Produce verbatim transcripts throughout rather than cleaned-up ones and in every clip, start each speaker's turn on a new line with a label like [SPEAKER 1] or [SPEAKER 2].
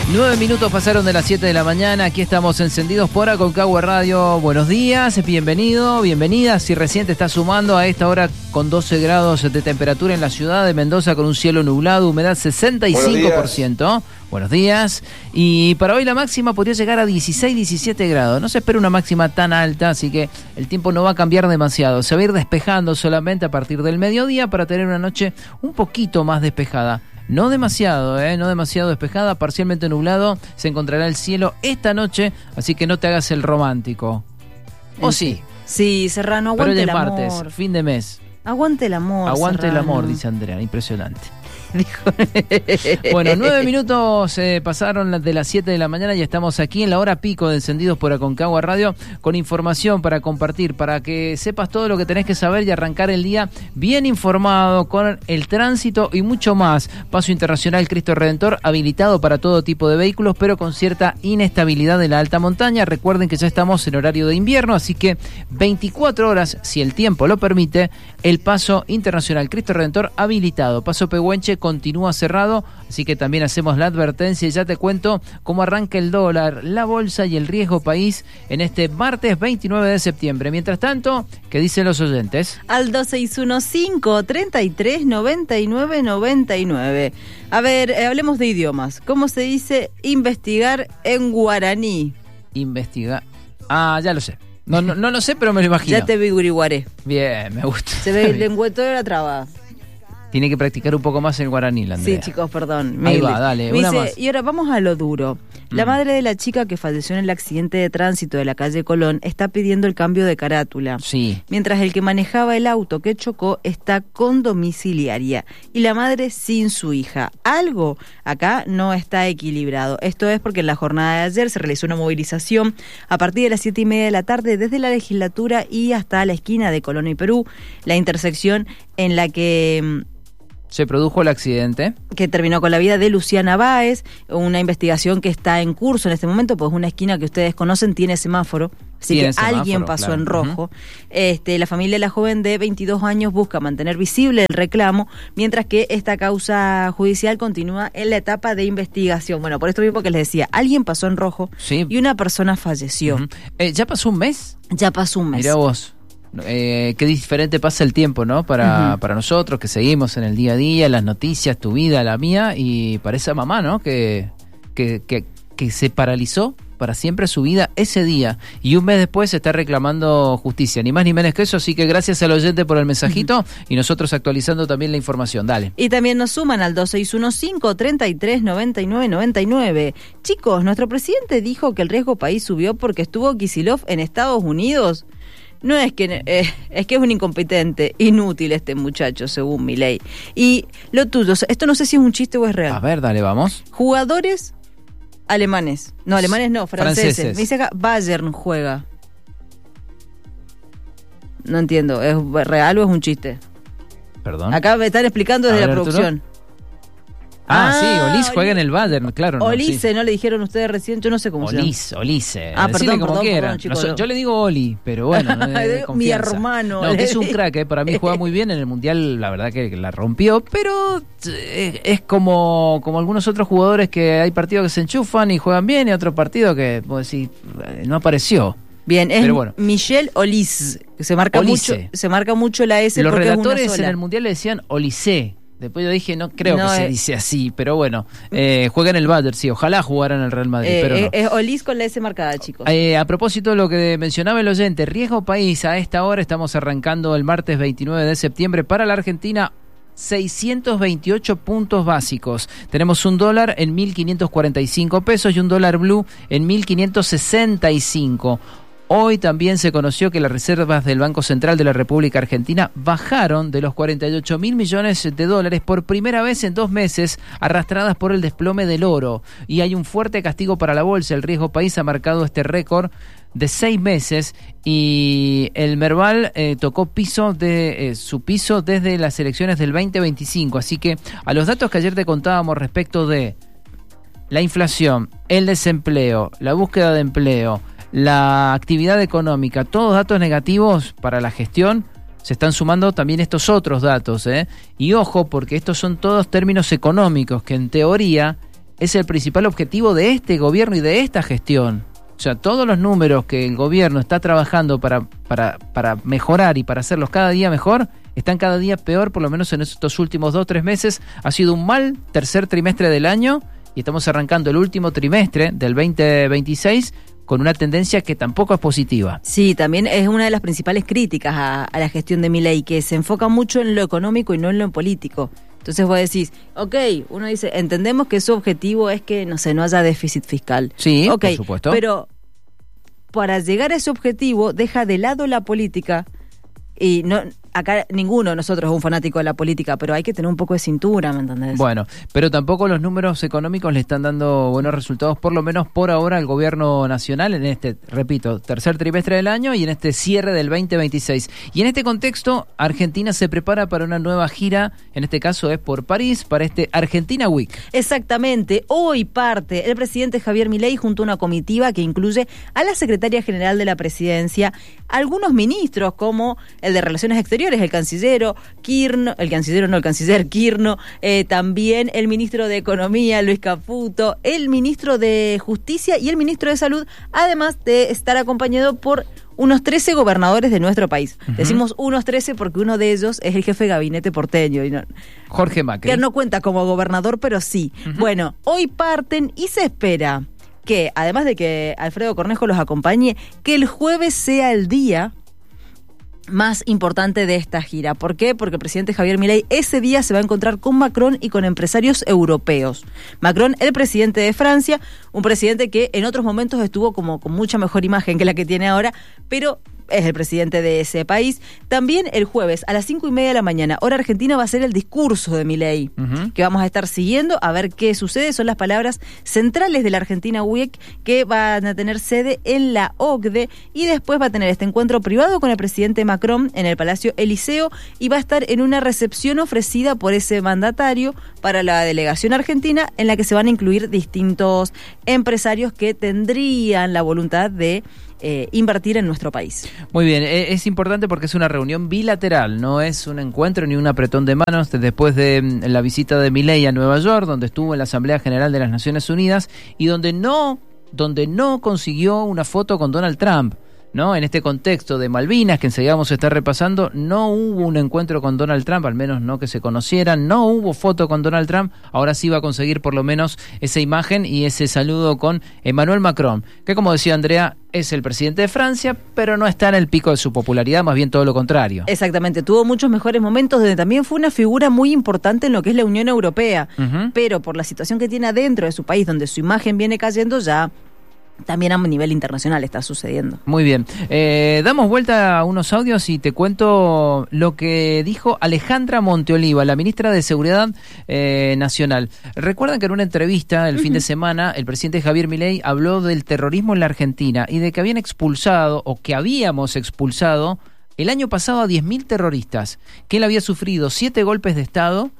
[SPEAKER 1] Nueve minutos pasaron de las siete de la mañana, aquí estamos encendidos por Aconcagua Radio. Buenos días, bienvenido, bienvenida. Si recién te estás sumando a esta hora con doce grados de temperatura en la ciudad de Mendoza con un cielo nublado, humedad sesenta y cinco por ciento. Buenos días. Buenos días. Y para hoy la máxima podría llegar a dieciséis, diecisiete grados. No se espera una máxima tan alta, así que el tiempo no va a cambiar demasiado. Se va a ir despejando solamente a partir del mediodía para tener una noche un poquito más despejada. No demasiado, ¿eh? No demasiado despejada, parcialmente nublado. Se encontrará el cielo esta noche, así que no te hagas el romántico. ¿O sí?
[SPEAKER 2] Sí, Serrano, aguante
[SPEAKER 1] el
[SPEAKER 2] el amor.
[SPEAKER 1] Pero es martes, fin de mes.
[SPEAKER 2] Aguante el amor,
[SPEAKER 1] Aguante
[SPEAKER 2] Serrano.
[SPEAKER 1] el amor, dice Andrea, impresionante. Bueno, nueve minutos eh, pasaron de las siete de la mañana y estamos aquí en la hora pico de Encendidos por Aconcagua Radio con información para compartir, para que sepas todo lo que tenés que saber y arrancar el día bien informado con el tránsito y mucho más. Paso Internacional Cristo Redentor habilitado para todo tipo de vehículos, pero con cierta inestabilidad en la alta montaña. Recuerden que ya estamos en horario de invierno, así que veinticuatro horas, si el tiempo lo permite, el Paso Internacional Cristo Redentor habilitado. Paso Pehuenche continúa cerrado, así que también hacemos la advertencia y ya te cuento cómo arranca el dólar, la bolsa y el riesgo país en este martes veintinueve de septiembre. Mientras tanto, ¿qué dicen los oyentes?
[SPEAKER 2] Al dos seis uno cinco, treinta y tres, noventa y nueve, noventa y nueve. A ver, eh, hablemos de idiomas. ¿Cómo se dice investigar en guaraní?
[SPEAKER 1] Investigar. Ah, ya lo sé. No, no, no lo sé, pero me lo imagino.
[SPEAKER 2] Ya te vi guriguaré.
[SPEAKER 1] Bien, me gusta.
[SPEAKER 2] Se ve el lengüeto de la traba.
[SPEAKER 1] Tiene que practicar un poco más el guaraní, la Andrea.
[SPEAKER 2] Sí, chicos, perdón.
[SPEAKER 1] Ahí va, dale,
[SPEAKER 2] me
[SPEAKER 1] una
[SPEAKER 2] dice,
[SPEAKER 1] más.
[SPEAKER 2] Y ahora vamos a lo duro. La
[SPEAKER 1] Mm.
[SPEAKER 2] madre de la chica que falleció en el accidente de tránsito de la calle Colón está pidiendo el cambio de carátula.
[SPEAKER 1] Sí.
[SPEAKER 2] Mientras el que manejaba el auto que chocó está con domiciliaria y la madre sin su hija. Algo acá no está equilibrado. Esto es porque en la jornada de ayer se realizó una movilización a partir de las siete y media de la tarde desde la legislatura y hasta la esquina de Colón y Perú, la intersección en la que
[SPEAKER 1] se produjo el accidente
[SPEAKER 2] que terminó con la vida de Luciana Báez, una investigación que está en curso en este momento, pues una esquina que ustedes conocen tiene semáforo, así
[SPEAKER 1] tiene
[SPEAKER 2] que
[SPEAKER 1] semáforo,
[SPEAKER 2] alguien pasó
[SPEAKER 1] claro.
[SPEAKER 2] en rojo.
[SPEAKER 1] Uh-huh.
[SPEAKER 2] Este, la familia de la joven de veintidós años busca mantener visible el reclamo, mientras que esta causa judicial continúa en la etapa de investigación. Bueno, por esto mismo que les decía, alguien pasó en rojo
[SPEAKER 1] sí.
[SPEAKER 2] y una persona falleció.
[SPEAKER 1] Uh-huh. eh, ¿Ya pasó un mes?
[SPEAKER 2] Ya pasó un mes.
[SPEAKER 1] Mirá vos. Eh, qué diferente pasa el tiempo, ¿no? Para, uh-huh. para nosotros que seguimos en el día a día, las noticias, tu vida, la mía, y para esa mamá, ¿no? Que, que, que, que se paralizó para siempre su vida ese día y un mes después se está reclamando justicia, ni más ni menos que eso, así que gracias al oyente por el mensajito uh-huh. y nosotros actualizando también la información, dale.
[SPEAKER 2] Y también nos suman al dos seis uno cinco, treinta y tres, noventa y nueve, noventa y nueve. Chicos, nuestro presidente dijo que el riesgo país subió porque estuvo Kicillof en Estados Unidos. No es que eh, es que es un incompetente, inútil este muchacho, según Milei. Y lo tuyo, esto no sé si es un chiste o es real.
[SPEAKER 1] A ver, dale, vamos.
[SPEAKER 2] Jugadores alemanes, no, alemanes no, franceses.
[SPEAKER 1] franceses.
[SPEAKER 2] Me dice acá, Bayern juega. No entiendo, ¿es real o es un chiste?
[SPEAKER 1] Perdón.
[SPEAKER 2] Acá me están explicando desde
[SPEAKER 1] ver,
[SPEAKER 2] la producción.
[SPEAKER 1] Arturo. Ah,
[SPEAKER 2] Ah,
[SPEAKER 1] sí, Olis juega
[SPEAKER 2] Oli-
[SPEAKER 1] en el Bayern, claro.
[SPEAKER 2] Olise,
[SPEAKER 1] no, sí.
[SPEAKER 2] ¿no le dijeron ustedes recién? Yo no sé cómo se llama.
[SPEAKER 1] Olis, Olise.
[SPEAKER 2] Ah,
[SPEAKER 1] Decile
[SPEAKER 2] perdón,
[SPEAKER 1] como
[SPEAKER 2] perdón,
[SPEAKER 1] quieran.
[SPEAKER 2] perdón, chicos,
[SPEAKER 1] No, so-
[SPEAKER 2] no.
[SPEAKER 1] yo le digo Oli, pero bueno, no de- de
[SPEAKER 2] Mi
[SPEAKER 1] confianza.
[SPEAKER 2] hermano.
[SPEAKER 1] No, que es un crack, eh, para mí juega muy bien en el Mundial, la verdad que la rompió, pero eh, es como, como algunos otros jugadores que hay partidos que se enchufan y juegan bien y otros partidos que, vos decís, eh, no apareció.
[SPEAKER 2] Bien, es
[SPEAKER 1] Pero bueno.
[SPEAKER 2] Michel Olis, que se marca
[SPEAKER 1] Olise.
[SPEAKER 2] mucho, se marca mucho la S
[SPEAKER 1] Los
[SPEAKER 2] porque es
[SPEAKER 1] relatores
[SPEAKER 2] una sola.
[SPEAKER 1] en el Mundial le decían Olise. Después yo dije, no creo
[SPEAKER 2] No,
[SPEAKER 1] que se
[SPEAKER 2] eh.
[SPEAKER 1] dice así, pero bueno, eh, juega en el Bayern, sí, ojalá jugara en el Real Madrid,
[SPEAKER 2] Eh,
[SPEAKER 1] pero no.
[SPEAKER 2] eh, es Olis con la S marcada, chicos.
[SPEAKER 1] Eh, a propósito de lo que mencionaba el oyente, riesgo país, a esta hora estamos arrancando el martes veintinueve de septiembre para la Argentina, seiscientos veintiocho puntos básicos. Tenemos un dólar en mil quinientos cuarenta y cinco pesos y un dólar blue en mil quinientos sesenta y cinco. Hoy también se conoció que las reservas del Banco Central de la República Argentina bajaron de los cuarenta y ocho mil millones de dólares por primera vez en dos meses, arrastradas por el desplome del oro. Y hay un fuerte castigo para la bolsa. El riesgo país ha marcado este récord de seis meses y el Merval eh, tocó piso de eh, su piso desde las elecciones del veinte veinticinco. Así que a los datos que ayer te contábamos respecto de la inflación, el desempleo, la búsqueda de empleo, la actividad económica, todos datos negativos para la gestión, se están sumando también estos otros datos, ¿eh? Y ojo, porque estos son todos términos económicos que en teoría es el principal objetivo de este gobierno y de esta gestión. O sea, todos los números que el gobierno está trabajando para, para, para mejorar y para hacerlos cada día mejor, están cada día peor, por lo menos en estos últimos dos o tres meses. Ha sido un mal tercer trimestre del año y estamos arrancando el último trimestre del veinte veintiséis con una tendencia que tampoco es positiva.
[SPEAKER 2] Sí, también es una de las principales críticas a, a la gestión de Milei, que se enfoca mucho en lo económico y no en lo político. Entonces vos decís, ok, uno dice, entendemos que su objetivo es que, no sé, no haya déficit fiscal.
[SPEAKER 1] Sí,
[SPEAKER 2] okay,
[SPEAKER 1] por supuesto.
[SPEAKER 2] Pero para llegar a ese objetivo, deja de lado la política. Y no, acá ninguno de nosotros es un fanático de la política, pero hay que tener un poco de cintura, ¿me entendés?
[SPEAKER 1] Bueno, pero tampoco los números económicos le están dando buenos resultados, por lo menos por ahora, al gobierno nacional en este, repito, tercer trimestre del año y en este cierre del veinte veintiséis. Y en este contexto, Argentina se prepara para una nueva gira, en este caso es por París, para este Argentina Week.
[SPEAKER 2] Exactamente. Hoy parte el presidente Javier Milei junto a una comitiva que incluye a la secretaria general de la presidencia, algunos ministros como el de Relaciones Exteriores, el canciller Kirchner, el canciller no, el canciller Kirchner, eh, también el ministro de Economía, Luis Caputo, el ministro de Justicia y el ministro de Salud, además de estar acompañado por unos trece gobernadores de nuestro país. Uh-huh. Decimos unos trece porque uno de ellos es el jefe de gabinete porteño. Y no,
[SPEAKER 1] Jorge Macri.
[SPEAKER 2] Que no cuenta como gobernador, pero sí. Uh-huh. Bueno, hoy parten y se espera que, además de que Alfredo Cornejo los acompañe, que el jueves sea el día más importante de esta gira. ¿Por qué? Porque el presidente Javier Milei ese día se va a encontrar con Macron y con empresarios europeos. Macron, el presidente de Francia, un presidente que en otros momentos estuvo como con mucha mejor imagen que la que tiene ahora, pero es el presidente de ese país. También el jueves a las cinco y media de la mañana, hora argentina, va a ser el discurso de Milei, uh-huh. que vamos a estar siguiendo a ver qué sucede. Son las palabras centrales de la Argentina Week que van a tener sede en la O C D E y después va a tener este encuentro privado con el presidente Macron en el Palacio Eliseo y va a estar en una recepción ofrecida por ese mandatario para la delegación argentina en la que se van a incluir distintos empresarios que tendrían la voluntad de Eh, invertir en nuestro país.
[SPEAKER 1] Muy bien, es importante porque es una reunión bilateral, no es un encuentro ni un apretón de manos después de la visita de Milei a Nueva York, donde estuvo en la Asamblea General de las Naciones Unidas y donde no, donde no consiguió una foto con Donald Trump. ¿No? En este contexto de Malvinas, que enseguida vamos a estar repasando, no hubo un encuentro con Donald Trump, al menos no que se conocieran, no hubo foto con Donald Trump, ahora sí va a conseguir por lo menos esa imagen y ese saludo con Emmanuel Macron, que como decía Andrea, es el presidente de Francia, pero no está en el pico de su popularidad, más bien todo lo contrario.
[SPEAKER 2] Exactamente, tuvo muchos mejores momentos donde también fue una figura muy importante en lo que es la Unión Europea, uh-huh. pero por la situación que tiene adentro de su país, donde su imagen viene cayendo, ya también a nivel internacional está sucediendo.
[SPEAKER 1] Muy bien. Eh, damos vuelta a unos audios y te cuento lo que dijo Alejandra Monteoliva, la ministra de Seguridad eh, Nacional. Recuerdan que en una entrevista el uh-huh. fin de semana el presidente Javier Milei habló del terrorismo en la Argentina y de que habían expulsado o que habíamos expulsado el año pasado a diez mil terroristas, que él había sufrido siete golpes de Estado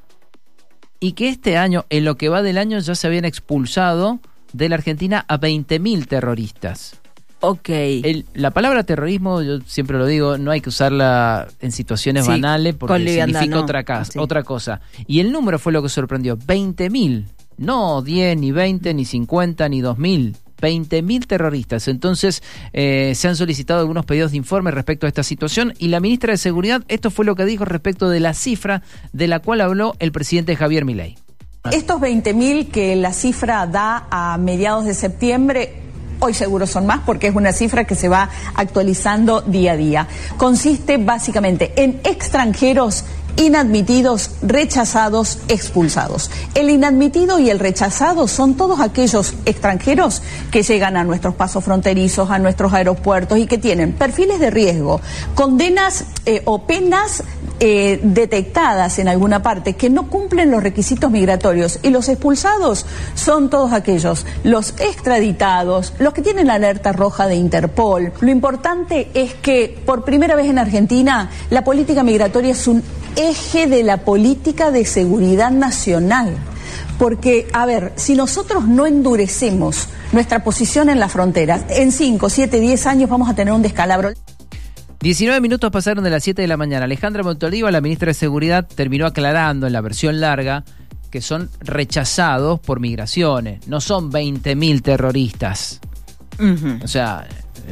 [SPEAKER 1] y que este año, en lo que va del año, ya se habían expulsado de la Argentina a veinte mil terroristas.
[SPEAKER 2] Ok.
[SPEAKER 1] El, la palabra terrorismo, yo siempre lo digo, no hay que usarla en situaciones sí, banales porque significa no. otra, casa, sí. otra cosa. Y el número fue lo que sorprendió, veinte mil. No diez, ni veinte, ni cincuenta, ni dos mil. veinte mil terroristas. Entonces eh, se han solicitado algunos pedidos de informe respecto a esta situación y la ministra de Seguridad, esto fue lo que dijo respecto de la cifra de la cual habló el presidente Javier Milei.
[SPEAKER 3] Estos veinte mil que la cifra da a mediados de septiembre, hoy seguro son más porque es una cifra que se va actualizando día a día. Consiste básicamente en extranjeros inadmitidos, rechazados, expulsados. El inadmitido y el rechazado son todos aquellos extranjeros que llegan a nuestros pasos fronterizos, a nuestros aeropuertos y que tienen perfiles de riesgo, condenas eh, o penas eh, detectadas en alguna parte que no cumplen los requisitos migratorios. Y los expulsados son todos aquellos, los extraditados, los que tienen la alerta roja de Interpol. Lo importante es que por primera vez en Argentina la política migratoria es un eje de la política de seguridad nacional. Porque, a ver, si nosotros no endurecemos nuestra posición en la frontera, en cinco, siete, diez años vamos a tener un descalabro.
[SPEAKER 1] diecinueve minutos pasaron de las siete de la mañana. Alejandra Monteoliva, la ministra de Seguridad, terminó aclarando en la versión larga que son rechazados por migraciones. No son veinte mil terroristas. Uh-huh. O sea,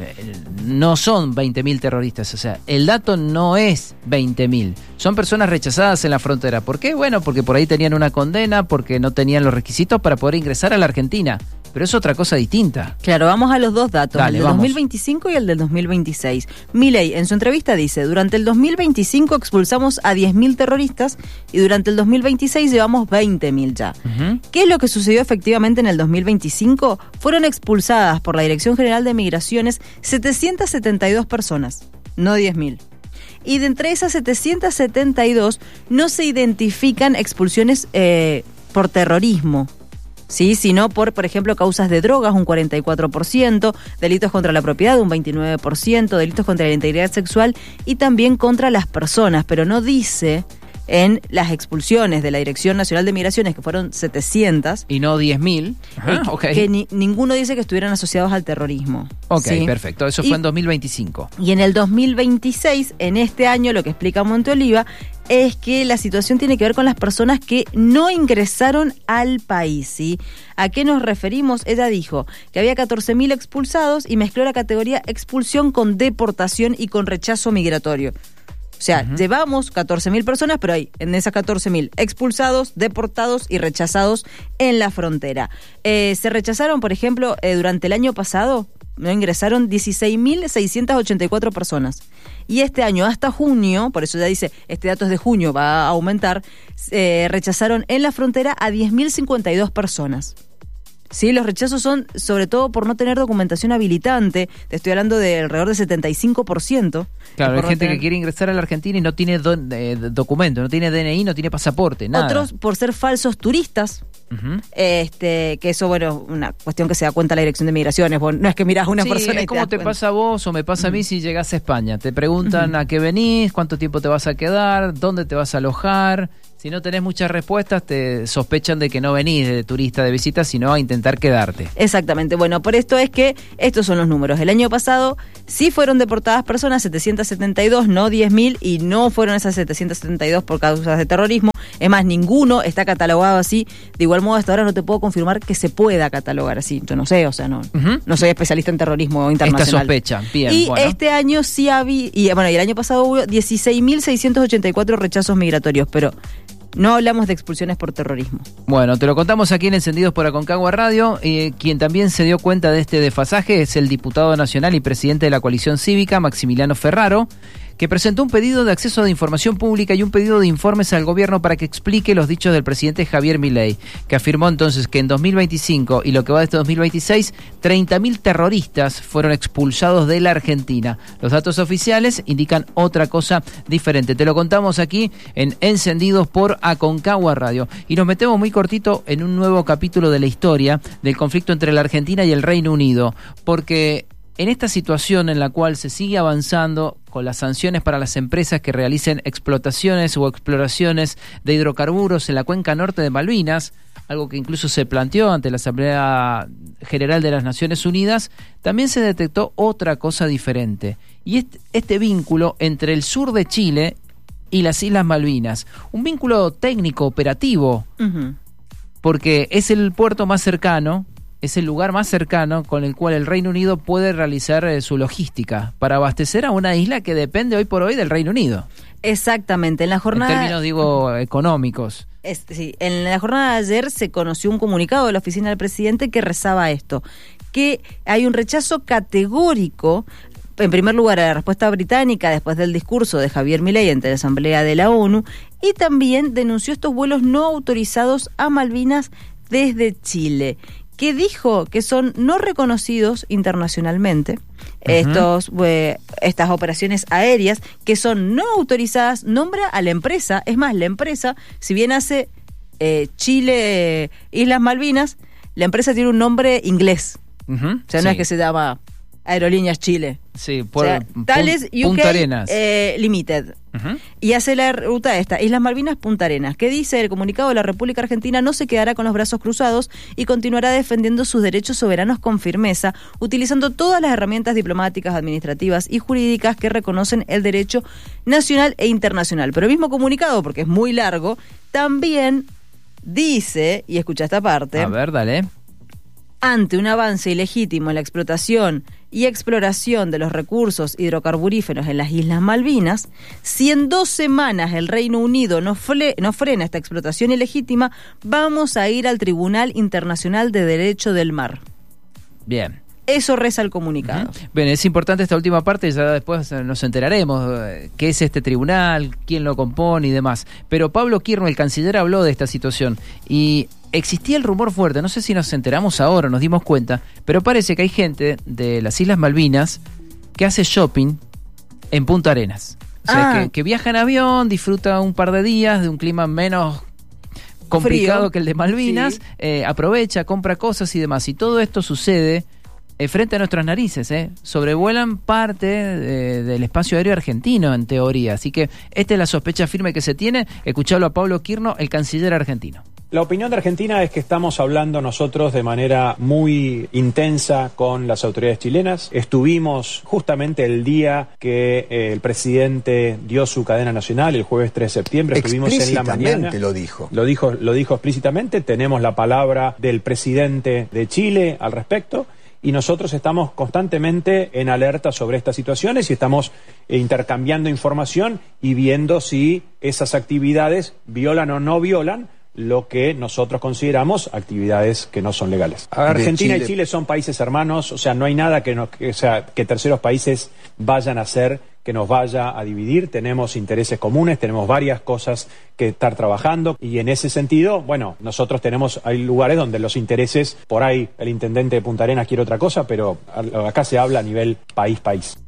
[SPEAKER 1] no son veinte mil terroristas. O sea, el dato no es veinte mil. Son personas rechazadas en la frontera. ¿Por qué? Bueno, porque por ahí tenían una condena, porque no tenían los requisitos para poder ingresar a la Argentina. Pero es otra cosa distinta.
[SPEAKER 2] Claro, vamos a los dos datos,
[SPEAKER 1] Dale,
[SPEAKER 2] el del
[SPEAKER 1] vamos.
[SPEAKER 2] dos mil veinticinco y el del dos mil veintiséis. Milei en su entrevista dice, durante el dos mil veinticinco expulsamos a diez mil terroristas y durante el dos mil veintiséis llevamos veinte mil ya. Uh-huh. ¿Qué es lo que sucedió efectivamente en el dos mil veinticinco? Fueron expulsadas por la Dirección General de Migraciones setecientas setenta y dos personas, no diez mil. Y de entre esas setecientas setenta y dos no se identifican expulsiones eh, por terrorismo. Sí, sino por, por ejemplo, causas de drogas, un cuarenta y cuatro por ciento, delitos contra la propiedad, un veintinueve por ciento, delitos contra la integridad sexual y también contra las personas, pero no dice en las expulsiones de la Dirección Nacional de Migraciones, que fueron setecientas.
[SPEAKER 1] Y no diez mil.
[SPEAKER 2] Ah, okay. Que ni, ninguno dice que estuvieran asociados al terrorismo.
[SPEAKER 1] Ok,
[SPEAKER 2] ¿sí?
[SPEAKER 1] Perfecto. Eso fue y, en dos mil veinticinco.
[SPEAKER 2] Y en el dos mil veintiséis, en este año, lo que explica Monteoliva es que la situación tiene que ver con las personas que no ingresaron al país, ¿sí? ¿A qué nos referimos? Ella dijo que había catorce mil expulsados y mezcló la categoría expulsión con deportación y con rechazo migratorio. O sea, uh-huh. llevamos catorce mil personas, pero hay en esas catorce mil expulsados, deportados y rechazados en la frontera. Eh, se rechazaron, por ejemplo, eh, durante el año pasado, no ingresaron dieciséis mil seiscientas ochenta y cuatro personas. Y este año, hasta junio, por eso ya dice, este dato es de junio, va a aumentar, eh, rechazaron en la frontera a diez mil cincuenta y dos personas. Sí, los rechazos son sobre todo por no tener documentación habilitante. Te estoy hablando de alrededor del setenta y cinco por ciento.
[SPEAKER 1] Claro, hay
[SPEAKER 2] no
[SPEAKER 1] gente
[SPEAKER 2] tener...
[SPEAKER 1] que quiere ingresar a la Argentina y no tiene do, eh, documento, no tiene D N I, no tiene pasaporte, nada.
[SPEAKER 2] Otros por ser falsos turistas. Uh-huh. Este, que eso, bueno, una cuestión que se da cuenta la Dirección de Migraciones. Bueno, no es que mirás a una
[SPEAKER 1] sí,
[SPEAKER 2] persona
[SPEAKER 1] es
[SPEAKER 2] y
[SPEAKER 1] como
[SPEAKER 2] te,
[SPEAKER 1] te pasa a vos o me pasa uh-huh. a mí si llegás a España. Te preguntan uh-huh. a qué venís, cuánto tiempo te vas a quedar, dónde te vas a alojar. Si no tenés muchas respuestas, te sospechan de que no venís de turista de visita, sino a intentar quedarte.
[SPEAKER 2] Exactamente. Bueno, por esto es que estos son los números. El año pasado sí fueron deportadas personas, setecientas setenta y dos, no diez mil, y no fueron esas setecientas setenta y dos por causas de terrorismo. Es más, ninguno está catalogado así. De igual modo, hasta ahora no te puedo confirmar que se pueda catalogar así. Yo no sé, o sea, no, uh-huh. no soy especialista en terrorismo internacional.
[SPEAKER 1] Esta sospecha, bien.
[SPEAKER 2] Y
[SPEAKER 1] bueno.
[SPEAKER 2] este año sí había, y bueno, y el año pasado hubo dieciséis mil seiscientos ochenta y cuatro rechazos migratorios, pero no hablamos de expulsiones por terrorismo.
[SPEAKER 1] Bueno, te lo contamos aquí en Encendidos por Aconcagua Radio. Eh, quien también se dio cuenta de este desfasaje es el diputado nacional y presidente de la coalición cívica, Maximiliano Ferraro, que presentó un pedido de acceso de información pública y un pedido de informes al gobierno para que explique los dichos del presidente Javier Milei, que afirmó entonces que en dos mil veinticinco y lo que va de este dos mil veintiséis, treinta mil terroristas fueron expulsados de la Argentina. Los datos oficiales indican otra cosa diferente. Te lo contamos aquí en Encendidos por Aconcagua Radio. Y nos metemos muy cortito en un nuevo capítulo de la historia del conflicto entre la Argentina y el Reino Unido, porque en esta situación en la cual se sigue avanzando con las sanciones para las empresas que realicen explotaciones o exploraciones de hidrocarburos en la cuenca norte de Malvinas, algo que incluso se planteó ante la Asamblea General de las Naciones Unidas, también se detectó otra cosa diferente. Y este, este vínculo entre el sur de Chile y las Islas Malvinas. Un vínculo técnico, operativo, uh-huh. porque es el puerto más cercano, es el lugar más cercano con el cual el Reino Unido puede realizar eh, su logística para abastecer a una isla que depende hoy por hoy del Reino Unido.
[SPEAKER 2] Exactamente, en la jornada...
[SPEAKER 1] En términos, digo, económicos.
[SPEAKER 2] Es, sí, en la jornada de ayer se conoció un comunicado de la oficina del presidente que rezaba esto, que hay un rechazo categórico, en primer lugar, a la respuesta británica después del discurso de Javier Milei ante la Asamblea de la ONU, y también denunció estos vuelos no autorizados a Malvinas desde Chile, que dijo que son no reconocidos internacionalmente, uh-huh. estos eh, estas operaciones aéreas que son no autorizadas. Nombra a la empresa, es más, la empresa, si bien hace eh, Chile, eh, Islas Malvinas, la empresa tiene un nombre inglés, uh-huh. o sea, no sí. es que se llama Aerolíneas Chile.
[SPEAKER 1] Sí, por
[SPEAKER 2] o sea, Tales U K
[SPEAKER 1] Punta Arenas.
[SPEAKER 2] Eh, Limited. Uh-huh. Y hace la ruta esta, Islas Malvinas, Punta Arenas, que dice el comunicado de la República Argentina no se quedará con los brazos cruzados y continuará defendiendo sus derechos soberanos con firmeza, utilizando todas las herramientas diplomáticas, administrativas y jurídicas que reconocen el derecho nacional e internacional. Pero el mismo comunicado, porque es muy largo, también dice, y escucha esta parte.
[SPEAKER 1] A ver, dale.
[SPEAKER 2] Ante un avance ilegítimo en la explotación y exploración de los recursos hidrocarburíferos en las Islas Malvinas, si en dos semanas el Reino Unido no, fle- no frena esta explotación ilegítima, vamos a ir al Tribunal Internacional de Derecho del Mar.
[SPEAKER 1] Bien.
[SPEAKER 2] Eso reza el comunicado.
[SPEAKER 1] Uh-huh. Bien, es importante esta última parte, ya después nos enteraremos eh, qué es este tribunal, quién lo compone y demás. Pero Pablo Kirno, el canciller, habló de esta situación y existía el rumor fuerte, no sé si nos enteramos ahora, nos dimos cuenta, pero parece que hay gente de las Islas Malvinas que hace shopping en Punta Arenas. O sea,
[SPEAKER 2] Ah.
[SPEAKER 1] que, que viaja en avión, disfruta un par de días de un clima menos complicado
[SPEAKER 2] Frío.
[SPEAKER 1] que el de Malvinas,
[SPEAKER 2] Sí.
[SPEAKER 1] eh, aprovecha, compra cosas y demás. Y todo esto sucede eh, frente a nuestras narices, ¿eh? Sobrevuelan parte de, del espacio aéreo argentino, en teoría. Así que esta es la sospecha firme que se tiene. Escuchalo a Pablo Kirno, el canciller argentino.
[SPEAKER 4] La opinión de Argentina es que estamos hablando nosotros de manera muy intensa con las autoridades chilenas. Estuvimos justamente el día que eh, el presidente dio su cadena nacional, el jueves tres de septiembre, estuvimos en la mañana.
[SPEAKER 5] Explícitamente lo dijo.
[SPEAKER 4] Lo dijo, lo dijo explícitamente, tenemos la palabra del presidente de Chile al respecto. Y nosotros estamos constantemente en alerta sobre estas situaciones y estamos eh, intercambiando información y viendo si esas actividades violan o no violan lo que nosotros consideramos actividades que no son legales. Argentina
[SPEAKER 5] Chile.
[SPEAKER 4] y Chile son países hermanos, o sea, no hay nada que, nos, que, o sea, que terceros países vayan a hacer que nos vaya a dividir. Tenemos intereses comunes, tenemos varias cosas que estar trabajando y en ese sentido, bueno, nosotros tenemos, hay lugares donde los intereses, por ahí el intendente de Punta Arenas quiere otra cosa, pero acá se habla a nivel país-país.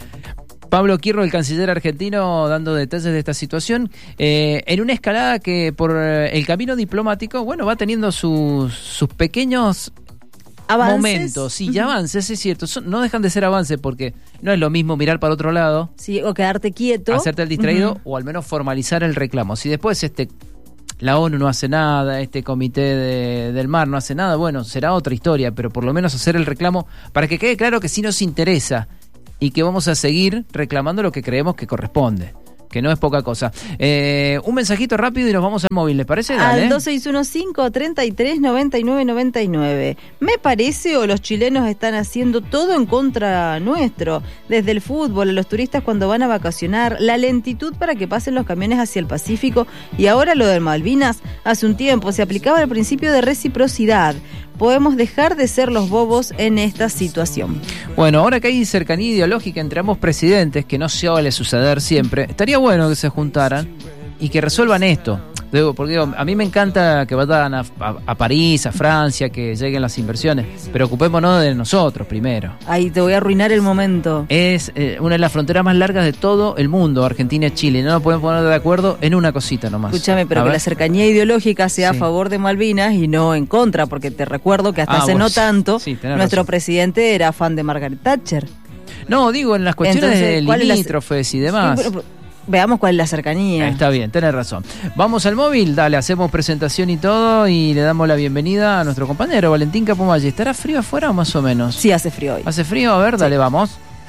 [SPEAKER 1] Pablo Kirno, el canciller argentino, dando detalles de esta situación, eh, en una escalada que por el camino diplomático, bueno, va teniendo sus, sus pequeños
[SPEAKER 2] ¿Avances?
[SPEAKER 1] momentos, sí, y avances, es cierto, son, no dejan de ser avances porque no es lo mismo mirar para otro lado,
[SPEAKER 2] Sí, o quedarte quieto.
[SPEAKER 1] hacerte el distraído
[SPEAKER 2] Ujú.
[SPEAKER 1] o al menos formalizar el reclamo. Si después este la ONU no hace nada, este comité de, del mar no hace nada, bueno, será otra historia, pero por lo menos hacer el reclamo para que quede claro que sí nos interesa y que vamos a seguir reclamando lo que creemos que corresponde, que no es poca cosa. Eh, un mensajito rápido y nos vamos al móvil, ¿les parece? Dale.
[SPEAKER 2] Al dos seis uno cinco, treinta y tres, noventa y nueve, noventa y nueve. Me parece, o los chilenos están haciendo todo en contra nuestro, desde el fútbol a los turistas cuando van a vacacionar, la lentitud para que pasen los camiones hacia el Pacífico y ahora lo de Malvinas. Hace un tiempo se aplicaba el principio de reciprocidad. Podemos dejar de ser los bobos en esta situación.
[SPEAKER 1] Bueno, ahora que hay cercanía ideológica entre ambos presidentes, que no suele suceder siempre, estaría bueno que se juntaran y que resuelvan esto. Digo, porque digo, a mí me encanta que vayan a, a, a París, a Francia, que lleguen las inversiones, pero ocupémonos de nosotros primero.
[SPEAKER 2] Ahí te voy a arruinar el momento.
[SPEAKER 1] Es eh, una de las fronteras más largas de todo el mundo, Argentina y Chile. No nos podemos poner de acuerdo en una cosita nomás.
[SPEAKER 2] Escúchame, pero
[SPEAKER 1] A
[SPEAKER 2] que
[SPEAKER 1] ver.
[SPEAKER 2] la cercanía ideológica sea
[SPEAKER 1] Sí.
[SPEAKER 2] a favor de Malvinas y no en contra, porque te recuerdo que hasta
[SPEAKER 1] Ah,
[SPEAKER 2] hace
[SPEAKER 1] bueno,
[SPEAKER 2] no tanto
[SPEAKER 1] sí, tenés
[SPEAKER 2] nuestro
[SPEAKER 1] razón.
[SPEAKER 2] presidente era fan de Margaret Thatcher.
[SPEAKER 1] No, digo, en las cuestiones
[SPEAKER 2] Entonces,
[SPEAKER 1] de
[SPEAKER 2] ¿cuál es la-
[SPEAKER 1] limítrofes y demás.
[SPEAKER 2] Sí, pero- veamos cuál es la cercanía.
[SPEAKER 1] Está bien, tenés razón. Vamos al móvil, dale, hacemos presentación y todo y le damos la bienvenida a nuestro compañero Valentín Capomalli. ¿Estará frío afuera o más o menos?
[SPEAKER 2] Sí, hace frío hoy.
[SPEAKER 1] ¿Hace frío? A ver, dale, vamos.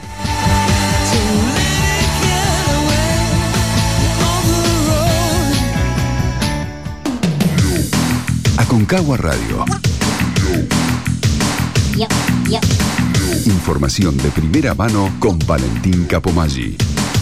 [SPEAKER 5] Aconcagua Radio. Información de primera mano con Valentín Capomaggi.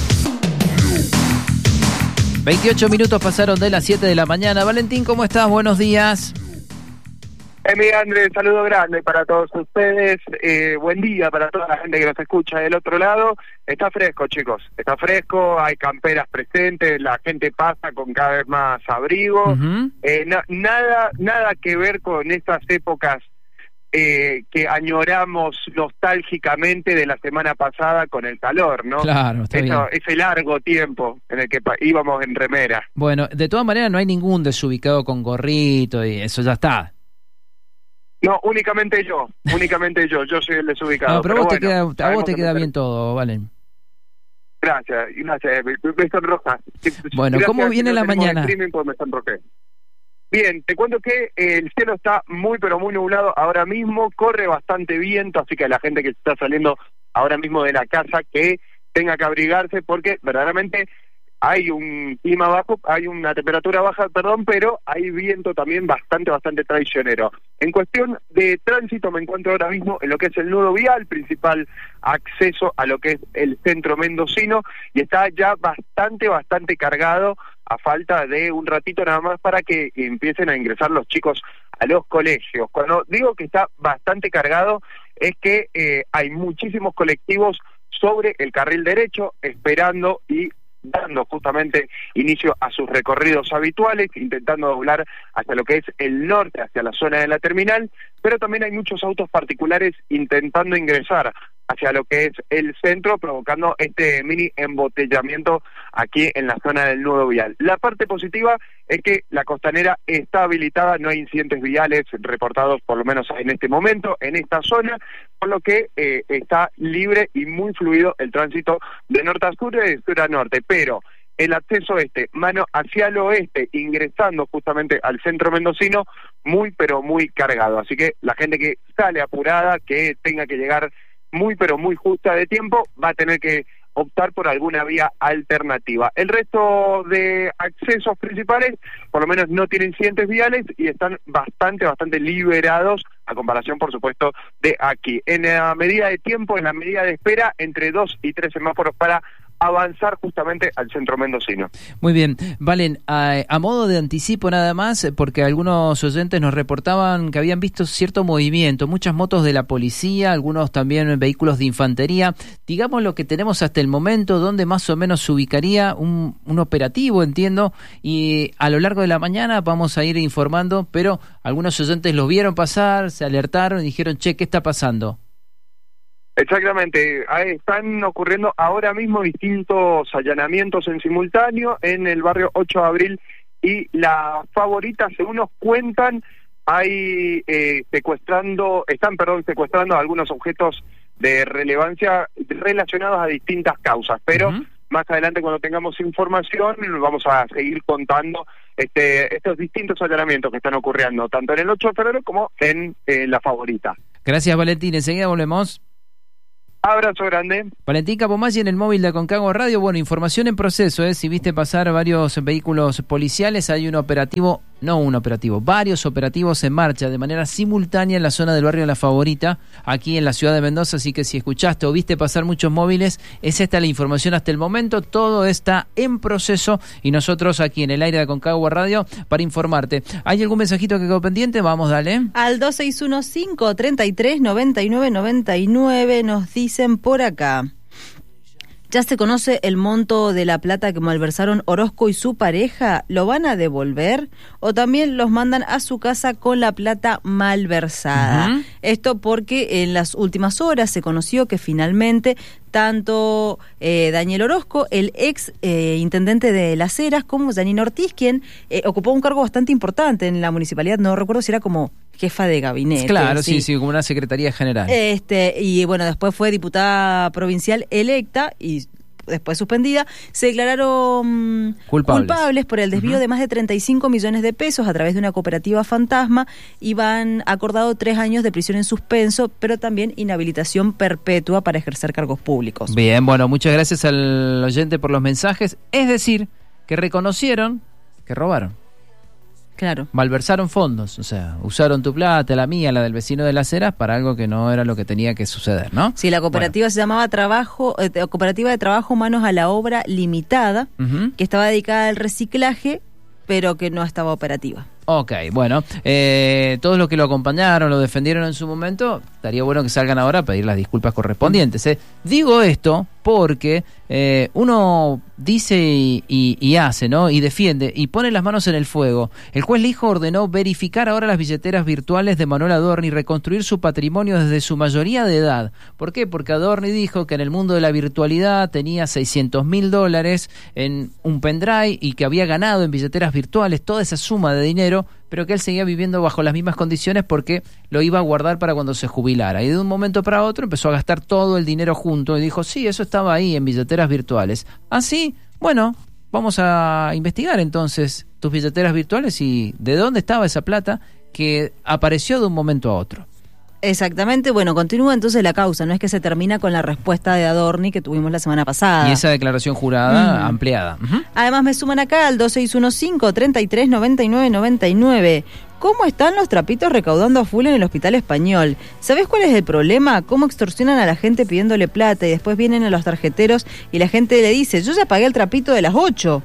[SPEAKER 1] veintiocho minutos pasaron de las siete de la mañana. Valentín, ¿cómo estás? Buenos días.
[SPEAKER 6] Emi Andrés, saludo grande para todos ustedes, eh, buen día para toda la gente que nos escucha del otro lado. Está fresco, chicos, está fresco, hay camperas presentes, la gente pasa con cada vez más abrigo.
[SPEAKER 1] Ujú.
[SPEAKER 6] eh, na- nada, nada que ver con estas épocas eh, que añoramos nostálgicamente de la semana pasada con el calor, ¿no?
[SPEAKER 1] Claro, está bien.
[SPEAKER 6] Eso, ese largo tiempo en el que pa- íbamos en remera.
[SPEAKER 1] Bueno, de todas maneras no hay ningún desubicado con gorrito y eso ya está.
[SPEAKER 6] No, únicamente yo, únicamente yo, yo soy el desubicado.
[SPEAKER 1] No, pero, vos
[SPEAKER 6] bueno,
[SPEAKER 1] te queda, a vos
[SPEAKER 6] sabemos
[SPEAKER 1] te
[SPEAKER 6] que
[SPEAKER 1] queda
[SPEAKER 6] me-
[SPEAKER 1] bien todo, Valen.
[SPEAKER 6] Gracias, gracias, me, me sonroja.
[SPEAKER 1] Bueno,
[SPEAKER 6] Gracias,
[SPEAKER 1] ¿cómo viene
[SPEAKER 6] que no
[SPEAKER 1] la
[SPEAKER 6] tenemos
[SPEAKER 1] mañana?
[SPEAKER 6] streaming porque me sonrojé. Bien, te cuento que eh, el cielo está muy pero muy nublado ahora mismo, corre bastante viento, así que a la gente que está saliendo ahora mismo de la casa que tenga que abrigarse porque verdaderamente hay un clima bajo, hay una temperatura baja, perdón, pero hay viento también bastante, bastante traicionero. En cuestión de tránsito, me encuentro ahora mismo en lo que es el nudo vial, principal acceso a lo que es el centro mendocino, y está ya bastante, bastante cargado, a falta de un ratito nada más para que empiecen a ingresar los chicos a los colegios. Cuando digo que está bastante cargado, es que eh, hay muchísimos colectivos sobre el carril derecho, esperando y dando justamente inicio a sus recorridos habituales, intentando doblar hacia lo que es el norte, hacia la zona de la terminal, pero también hay muchos autos particulares intentando ingresar hacia lo que es el centro, provocando este mini embotellamiento aquí en la zona del nudo vial. La parte positiva es que la costanera está habilitada, no hay incidentes viales reportados por lo menos en este momento en esta zona, por lo que eh, está libre y muy fluido el tránsito de norte a sur y de sur a norte, pero el acceso este, mano hacia el oeste, ingresando justamente al centro mendocino, muy pero muy cargado, así que la gente que sale apurada, que tenga que llegar muy pero muy justa de tiempo, va a tener que optar por alguna vía alternativa. El resto de accesos principales, por lo menos no tienen incidentes viales y están bastante, bastante liberados, a comparación, por supuesto, de aquí. En la medida de tiempo, en la medida de espera, entre dos y tres semáforos para avanzar justamente al centro mendocino.
[SPEAKER 1] Muy bien, Valen, a, a modo de anticipo nada más, porque algunos oyentes nos reportaban que habían visto cierto movimiento, muchas motos de la policía, algunos también vehículos de infantería. Digamos lo que tenemos hasta el momento, donde más o menos se ubicaría un, un operativo, entiendo, y a lo largo de la mañana vamos a ir informando, pero algunos oyentes los vieron pasar, se alertaron y dijeron, che, ¿qué está pasando?
[SPEAKER 6] Exactamente, ahí están ocurriendo ahora mismo distintos allanamientos en simultáneo en el barrio ocho de abril y La Favorita, según nos cuentan, hay eh, secuestrando, están perdón, secuestrando algunos objetos de relevancia relacionados a distintas causas, pero uh-huh. más adelante cuando tengamos información vamos a seguir contando este, estos distintos allanamientos que están ocurriendo, tanto en el ocho de febrero como en eh, La Favorita.
[SPEAKER 1] Gracias, Valentín, enseguida volvemos.
[SPEAKER 6] Abrazo grande.
[SPEAKER 1] Valentín Capomaggi en el móvil de Aconcagua Radio. Bueno, información en proceso, ¿eh? Si viste pasar varios vehículos policiales, hay un operativo, no un operativo, varios operativos en marcha de manera simultánea en la zona del barrio La Favorita, aquí en la ciudad de Mendoza, así que si escuchaste o viste pasar muchos móviles, es esta la información hasta el momento, todo está en proceso y nosotros aquí en el aire de Aconcagua Radio para informarte. ¿Hay algún mensajito que quedó pendiente? Vamos, dale.
[SPEAKER 2] Al dos seis uno cinco, treinta y tres, noventa y nueve, noventa y nueve nos dice Dicen por acá, ¿ya se conoce el monto de la plata que malversaron Orozco y su pareja? ¿Lo van a devolver? ¿O también los mandan a su casa con la plata malversada? Uh-huh. Esto porque en las últimas horas se conoció que finalmente tanto eh, Daniel Orozco, el ex eh, intendente de Las Heras, como Janine Ortiz, quien eh, ocupó un cargo bastante importante en la municipalidad, no recuerdo si era como jefa de gabinete.
[SPEAKER 1] Claro, sí, sí, sí, como una secretaría general.
[SPEAKER 2] Este, y bueno, después fue diputada provincial electa y después suspendida, se declararon culpables, culpables por el desvío uh-huh. de más de treinta y cinco millones de pesos a través de una cooperativa fantasma y van acordado tres años de prisión en suspenso, pero también inhabilitación perpetua para ejercer cargos públicos.
[SPEAKER 1] Bien, bueno, muchas gracias al oyente por los mensajes. Es decir, que reconocieron que robaron.
[SPEAKER 2] Claro.
[SPEAKER 1] Malversaron fondos, o sea, usaron tu plata, la mía, la del vecino de Las Heras, para algo que no era lo que tenía que suceder, ¿no?
[SPEAKER 2] Sí, la cooperativa bueno. se llamaba Trabajo, eh, Cooperativa de Trabajo Manos a la Obra Limitada, uh-huh. que estaba dedicada al reciclaje, pero que no estaba operativa.
[SPEAKER 1] Ok, bueno, eh, todos los que lo acompañaron, lo defendieron en su momento, estaría bueno que salgan ahora a pedir las disculpas correspondientes. ¿eh? Digo esto porque eh, uno dice y, y, y hace, ¿no? Y defiende y pone las manos en el fuego. El juez Lijo ordenó verificar ahora las billeteras virtuales de Manuel Adorni y reconstruir su patrimonio desde su mayoría de edad. ¿Por qué? Porque Adorni dijo que en el mundo de la virtualidad tenía seiscientos mil dólares en un pendrive y que había ganado en billeteras virtuales toda esa suma de dinero, pero que él seguía viviendo bajo las mismas condiciones porque lo iba a guardar para cuando se jubilara. Y de un momento para otro empezó a gastar todo el dinero junto y dijo, sí, eso estaba ahí en billeteras virtuales. ¿Ah, sí? Bueno, vamos a investigar entonces tus billeteras virtuales y de dónde estaba esa plata que apareció de un momento a otro.
[SPEAKER 2] Exactamente, bueno, continúa entonces la causa, no es que se termina con la respuesta de Adorni que tuvimos la semana pasada.
[SPEAKER 1] Y esa declaración jurada
[SPEAKER 2] Mm.
[SPEAKER 1] ampliada. Ujú.
[SPEAKER 2] Además me suman acá al dos seis uno cinco, treinta y tres, noventa y nueve, noventa y nueve. ¿Cómo están los trapitos recaudando a full en el Hospital Español? ¿Sabés cuál es el problema? ¿Cómo extorsionan a la gente pidiéndole plata y después vienen a los tarjeteros y la gente le dice, yo ya pagué el trapito de las ocho?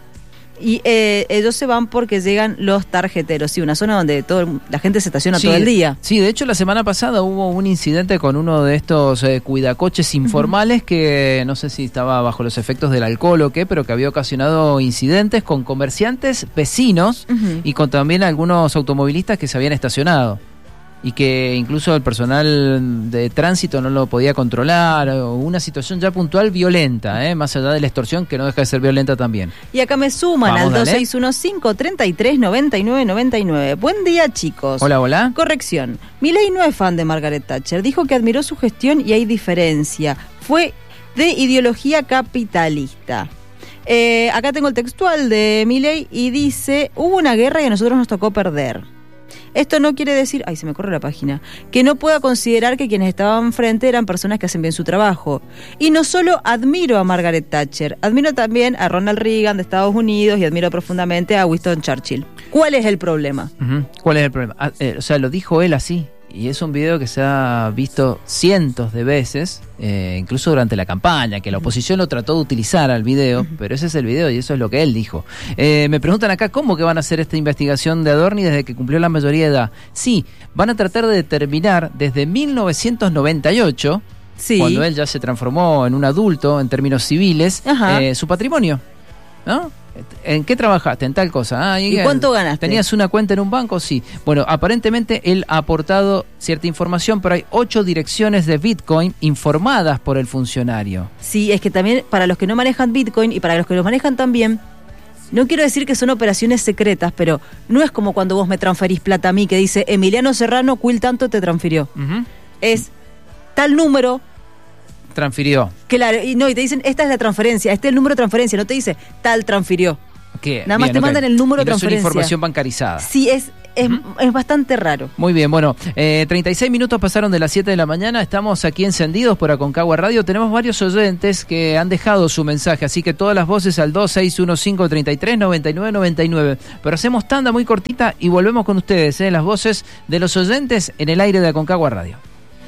[SPEAKER 2] Y eh, ellos se van porque llegan los tarjeteros. Sí, una zona donde todo, la gente se estaciona
[SPEAKER 1] Sí,
[SPEAKER 2] todo el día.
[SPEAKER 1] Sí, de hecho la semana pasada hubo un incidente con uno de estos eh, cuidacoches informales uh-huh. que no sé si estaba bajo los efectos del alcohol o qué, pero que había ocasionado incidentes con comerciantes vecinos uh-huh. y con también algunos automovilistas que se habían estacionado. Y que incluso el personal de tránsito no lo podía controlar, o una situación ya puntual violenta, ¿eh? Más allá de la extorsión, que no deja de ser violenta también.
[SPEAKER 2] Y acá me suman Vamos, al dos seis uno cinco, treinta y tres, noventa y nueve, noventa y nueve. Buen día, chicos.
[SPEAKER 1] Hola, hola.
[SPEAKER 2] Corrección. Milei no es fan de Margaret Thatcher. Dijo que admiró su gestión y hay diferencia. Fue de ideología capitalista. Eh, acá tengo el textual de Milei y dice, hubo una guerra y a nosotros nos tocó perder. Esto no quiere decir, ay, se me corre la página, que no pueda considerar que quienes estaban enfrente eran personas que hacen bien su trabajo. Y no solo admiro a Margaret Thatcher, admiro también a Ronald Reagan de Estados Unidos y admiro profundamente a Winston Churchill. ¿Cuál es el problema?
[SPEAKER 1] Uh-huh. ¿Cuál es el problema? Ah, eh, o sea, lo dijo él así. Y es un video que se ha visto cientos de veces, eh, incluso durante la campaña, que la oposición lo trató de utilizar al video, uh-huh. pero ese es el video y eso es lo que él dijo. Eh, me preguntan acá cómo que van a hacer esta investigación de Adorni desde que cumplió la mayoría de edad. Sí, van a tratar de determinar desde mil novecientos noventa y ocho, sí. cuando él ya se transformó en un adulto en términos civiles, eh, su patrimonio, ¿no? ¿En qué trabajaste? En tal cosa. Ah,
[SPEAKER 2] ¿Y, ¿Y cuánto ganaste?
[SPEAKER 1] ¿Tenías una cuenta en un banco? Sí. Bueno, aparentemente él ha aportado cierta información, pero hay ocho direcciones de Bitcoin informadas por el funcionario.
[SPEAKER 2] Sí, es que también para los que no manejan Bitcoin y para los que los manejan también, no quiero decir que son operaciones secretas, pero no es como cuando vos me transferís plata a mí que dice Emiliano Serrano, Quill tanto te transfirió. Uh-huh. Es tal número...
[SPEAKER 1] transfirió.
[SPEAKER 2] Claro, y no, y te dicen, esta es la transferencia, este es el número de transferencia, no te dice, tal transfirió.
[SPEAKER 1] ¿Qué?
[SPEAKER 2] Nada más
[SPEAKER 1] Bien,
[SPEAKER 2] te
[SPEAKER 1] okay.
[SPEAKER 2] mandan el número
[SPEAKER 1] y
[SPEAKER 2] de
[SPEAKER 1] no
[SPEAKER 2] transferencia.
[SPEAKER 1] Es una información bancarizada.
[SPEAKER 2] Sí, es, es, uh-huh. es bastante raro.
[SPEAKER 1] Muy bien, bueno, eh, treinta y seis minutos pasaron de las siete de la mañana, estamos aquí encendidos por Aconcagua Radio, tenemos varios oyentes que han dejado su mensaje, así que todas las voces al dos seis uno cinco, treinta y tres, noventa y nueve, noventa y nueve. Pero hacemos tanda muy cortita y volvemos con ustedes, eh, las voces de los oyentes en el aire de Aconcagua Radio.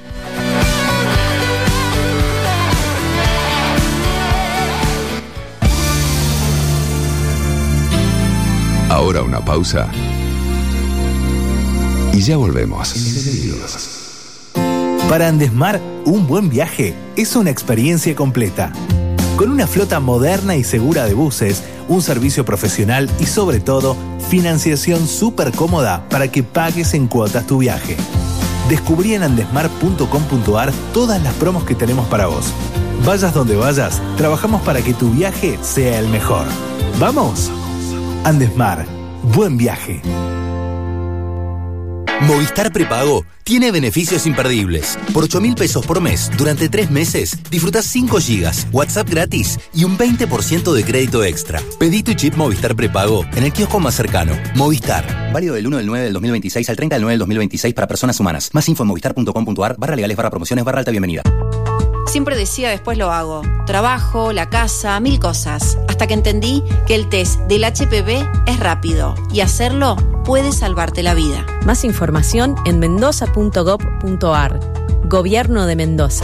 [SPEAKER 5] Ahora una pausa y ya volvemos.
[SPEAKER 7] Para Andesmar, un buen viaje es una experiencia completa. Con una flota moderna y segura de buses, un servicio profesional y sobre todo, financiación súper cómoda para que pagues en cuotas tu viaje. Descubrí en andesmar punto com punto ar todas las promos que tenemos para vos. Vayas donde vayas, trabajamos para que tu viaje sea el mejor. ¡Vamos! Andesmar, buen viaje.
[SPEAKER 8] Movistar Prepago tiene beneficios imperdibles. Por ocho mil pesos por mes, durante tres meses, disfrutás cinco gigas, WhatsApp gratis y un veinte por ciento de crédito extra. Pedí tu chip Movistar Prepago en el kiosco más cercano. Movistar. Válido del uno del nueve del dos mil veintiséis al treinta del nueve del dos mil veintiséis para personas humanas. Más info en movistar punto com punto ar, barra legales, barra promociones, barra alta bienvenida.
[SPEAKER 9] Siempre decía después lo hago. Trabajo, la casa, mil cosas. Hasta que entendí que el test del H P V es rápido y hacerlo puede salvarte la vida.
[SPEAKER 10] Más información en mendoza punto gob punto ar. Gobierno de Mendoza.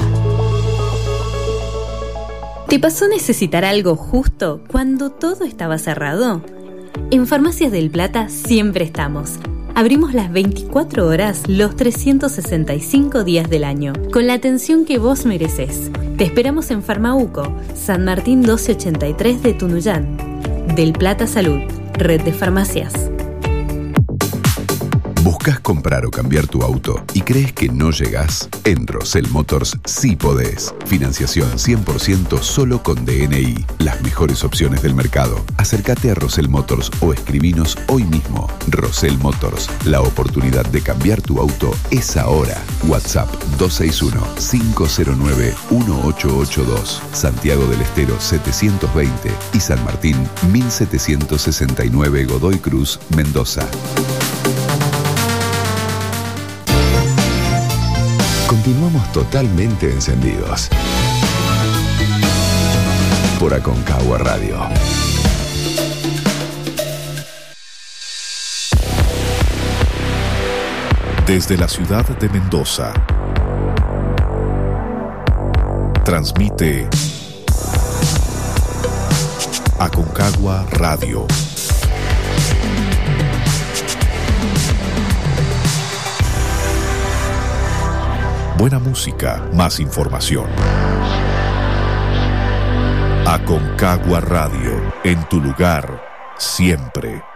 [SPEAKER 11] ¿Te pasó necesitar algo justo cuando todo estaba cerrado? En Farmacias del Plata siempre estamos. Abrimos las veinticuatro horas los trescientos sesenta y cinco días del año, con la atención que vos mereces. Te esperamos en Farmauco, San Martín doce ochenta y tres de Tunuyán. Del Plata Salud, red de farmacias.
[SPEAKER 5] ¿Buscas comprar o cambiar tu auto y crees que no llegás? En Rosell Motors sí podés. Financiación cien por ciento solo con D N I. Las mejores opciones del mercado. Acércate a Rosell Motors o escribinos hoy mismo. Rosell Motors. La oportunidad de cambiar tu auto es ahora. WhatsApp dos seis uno, cinco cero nueve, uno ocho ocho dos. Santiago del Estero setecientos veinte y San Martín mil setecientos sesenta y nueve Godoy Cruz, Mendoza. continuamos totalmente encendidos. Por Aconcagua Radio.
[SPEAKER 12] Desde la ciudad de Mendoza, transmite Aconcagua Radio. Buena música, más información. Aconcagua Radio, en tu lugar, siempre.